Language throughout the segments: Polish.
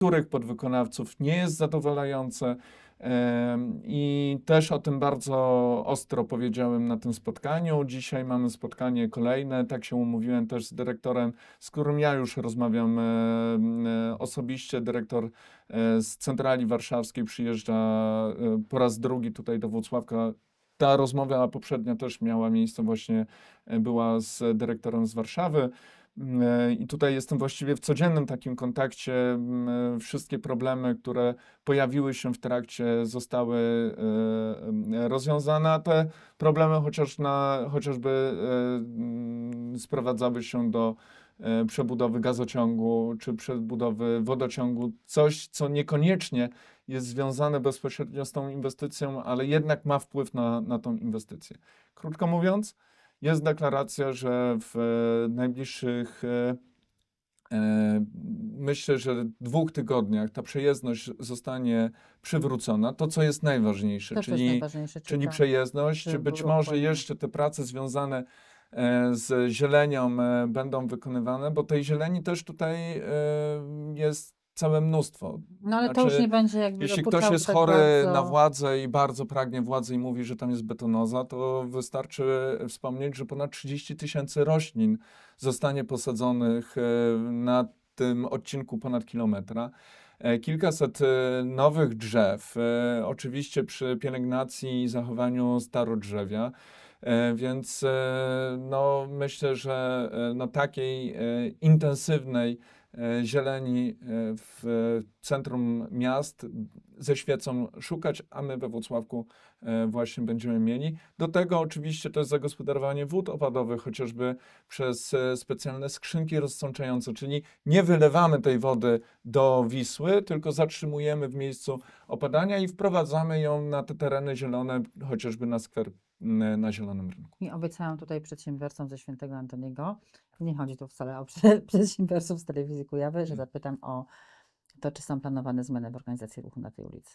których podwykonawców nie jest zadowalające. I też o tym bardzo ostro powiedziałem na tym spotkaniu. Dzisiaj mamy spotkanie kolejne. Tak się umówiłem też z dyrektorem, z którym ja już rozmawiam osobiście. Dyrektor z centrali warszawskiej przyjeżdża po raz drugi tutaj do Włocławka. Ta rozmowa poprzednia też miała miejsce, właśnie była z dyrektorem z Warszawy. I tutaj jestem właściwie w codziennym takim kontakcie. Wszystkie problemy, które pojawiły się w trakcie, zostały rozwiązane. A te problemy chociażby sprowadzały się do przebudowy gazociągu czy przebudowy wodociągu. Coś, co niekoniecznie jest związane bezpośrednio z tą inwestycją, ale jednak ma wpływ na tą inwestycję. Krótko mówiąc, jest deklaracja, że w najbliższych, myślę, że 2 tygodniach ta przejezdność zostanie przywrócona. To, co jest najważniejsze, To, co jest najważniejsze, czyli to, przejezdność. żeby Być było może spokojnie. jeszcze te prace związane z zielenią będą wykonywane, bo tej zieleni też tutaj jest całe mnóstwo. No ale to już nie będzie jakby Jeśli dokuczał ktoś jest tak chory bardzo. na władzę i bardzo pragnie władzy i mówi, że tam jest betonoza, to wystarczy wspomnieć, że ponad 30 000 roślin zostanie posadzonych na tym odcinku ponad kilometra. Kilkaset nowych drzew, oczywiście przy pielęgnacji i zachowaniu starodrzewia. Więc no, myślę, że no, takiej intensywnej zieleni w centrum miast ze świecą szukać, a my we Włocławku właśnie będziemy mieli. Do tego oczywiście to jest zagospodarowanie wód opadowych, chociażby przez specjalne skrzynki rozsączające, czyli nie wylewamy tej wody do Wisły, tylko zatrzymujemy w miejscu opadania i wprowadzamy ją na te tereny zielone, chociażby na skwer na Zielonym Rynku. I obiecałam tutaj przedsiębiorcom ze Świętego Antoniego, nie chodzi tu wcale o przedsiębiorców z telewizji Kujawy, że zapytam o to, czy są planowane zmiany w organizacji ruchu na tej ulicy.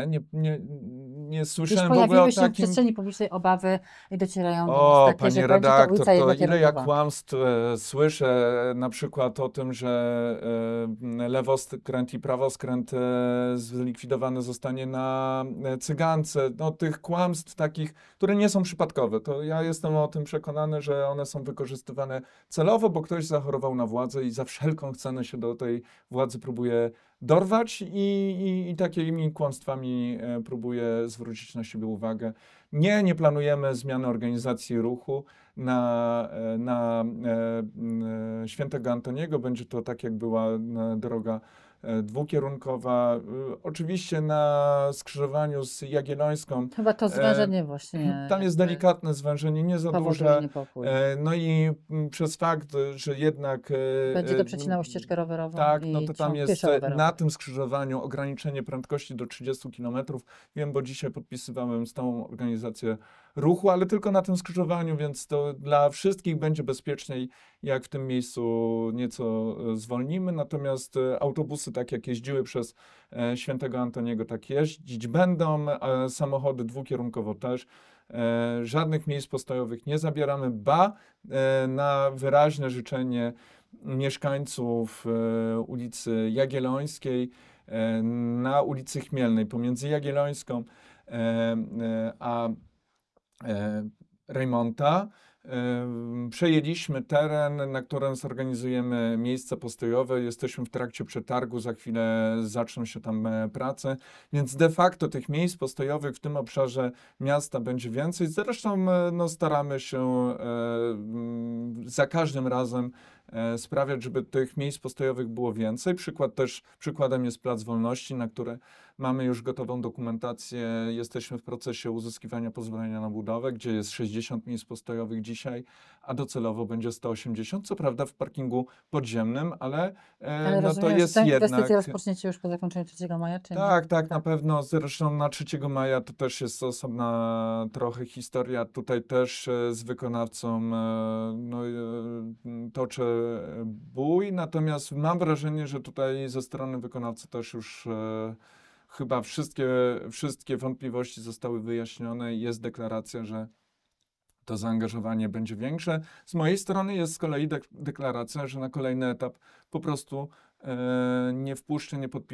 Nie Już słyszałem w ogóle o pojawiły się w takim... przestrzeni publicznej obawy i docierają do nas O, takie, pani że będzie to redaktor, ulica to ile ja jednokierunkowa. kłamstw słyszę, na przykład o tym, że lewoskręt i prawoskręt zlikwidowany zostanie na Cygance. No, tych kłamstw takich, które nie są przypadkowe. To ja jestem o tym przekonany, że one są wykorzystywane celowo, bo ktoś zachorował na władzę i za wszelką cenę się do tej władzy próbuje dorwać i takimi kłamstwami próbuje zwrócić na siebie uwagę. Nie planujemy zmiany organizacji ruchu na Świętego Antoniego. Będzie to tak, jak była droga dwukierunkowa. Oczywiście na skrzyżowaniu z Jagiellońską. Chyba to zwężenie właśnie Tam jest jakby delikatne zwężenie, nie za powoduje duże. niepokój. No i przez fakt, że jednak Będzie to przecinało ścieżkę rowerową tak, i no to tam ciąg jest pieszo-rowerowy. na tym skrzyżowaniu ograniczenie prędkości do 30 km. Wiem, bo dzisiaj podpisywałem z tą organizację ruchu, ale tylko na tym skrzyżowaniu, więc to dla wszystkich będzie bezpieczniej, jak w tym miejscu nieco zwolnimy. Natomiast autobusy, tak jak jeździły przez Świętego Antoniego, tak jeździć będą, samochody dwukierunkowo też. Żadnych miejsc postojowych nie zabieramy, na wyraźne życzenie mieszkańców ulicy Jagiellońskiej, na ulicy Chmielnej, pomiędzy Jagiellońską a Rejmonta. Przejęliśmy teren, na którym zorganizujemy miejsca postojowe. Jesteśmy w trakcie przetargu, za chwilę zaczną się tam prace, więc de facto tych miejsc postojowych w tym obszarze miasta będzie więcej. Zresztą no, staramy się za każdym razem sprawiać, żeby tych miejsc postojowych było więcej. Przykładem jest Plac Wolności, na które mamy już gotową dokumentację. Jesteśmy w procesie uzyskiwania pozwolenia na budowę, gdzie jest 60 miejsc postojowych dzisiaj, a docelowo będzie 180. Co prawda w parkingu podziemnym, ale Ale no rozumiem, to jest że tę jednak... inwestycję rozpoczniecie już po zakończeniu 3 maja, czy nie? Tak, na pewno. Zresztą na 3 maja to też jest osobna trochę historia. Tutaj też z wykonawcą no, toczę bój, natomiast mam wrażenie, że tutaj ze strony wykonawcy też już chyba wszystkie wątpliwości zostały wyjaśnione i jest deklaracja, że to zaangażowanie będzie większe. Z mojej strony jest z kolei deklaracja, że na kolejny etap po prostu nie wpuszczę, nie podpiszę